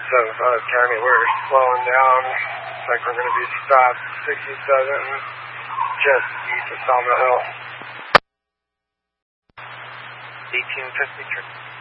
County, we're slowing down. Looks like we're going to be stopped 67 just east of Sawmill Hill. 1853.